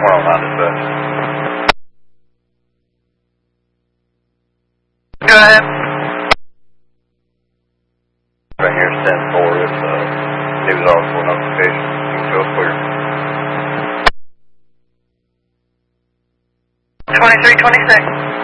line dispatch. Go ahead. Right here, 10-4. It's news article notification. You can show us clear. 2326.